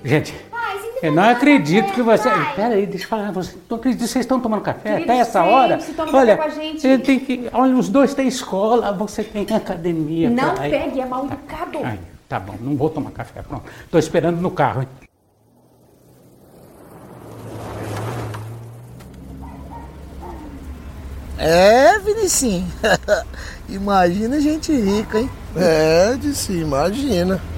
Gente, Pai, você tem eu não tomar acredito café, que você... pai? Pera aí, deixa eu falar. Você não acredito que vocês estão tomando café Querido, até essa sempre hora? se toma Olha, café com a gente. ele tem que... Olha, os dois têm escola, você tem academia. Não pra ir. pegue, é mal educado. Ai, tá bom, não vou tomar café, pronto. Tô esperando no carro, hein? É, Vinicinho. Imagina gente rica, hein? É, disse, imagina.